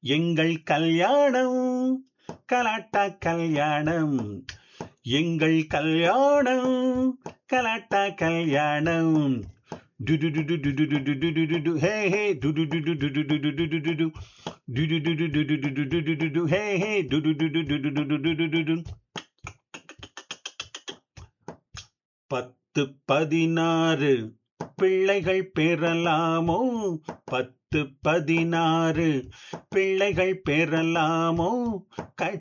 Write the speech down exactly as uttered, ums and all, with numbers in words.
எங்கள் கல்யாணம் கலாட்டா கல்யாணம், எங்கள் கல்யாணம் கலாட்டா கல்யாணம். டுடுடுடுடுடுடுடுடுடுடுடு, ஹே ஹே டுடுடுடுடுடுடுடுடுடுடுடு, டுடுடுடுடுடுடுடுடுடுடு, ஹே ஹே டுடுடுடுடுடுடுடுடுடுடு. பத்து பதினாறு பிள்ளைகள் பெறலாமோ, பத்து பதினாறு பிள்ளைகள் பெறலாமோ,